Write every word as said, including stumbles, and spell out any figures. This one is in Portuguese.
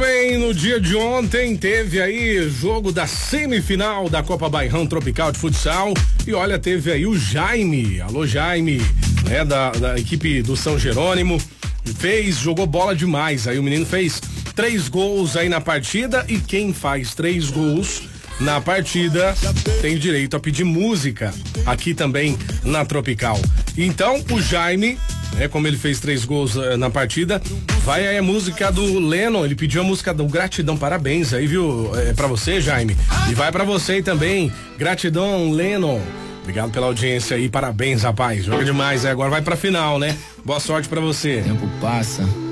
bem, no dia de ontem teve aí jogo da semifinal da Copa Bairrão Tropical de Futsal e olha, teve aí o Jaime, alô Jaime, né, da, da equipe do São Jerônimo, fez, jogou bola demais, aí o menino fez três gols aí na partida e quem faz três gols na partida tem direito a pedir música aqui também na Tropical. Então o Jaime, né, como ele fez três gols uh, na partida, vai aí a música do Lennon, ele pediu a música do Gratidão, parabéns aí, viu, é pra você, Jaime, e vai pra você também, Gratidão, Lennon, obrigado pela audiência aí, parabéns, rapaz, joga demais, aí agora vai pra final, né, boa sorte pra você. O tempo passa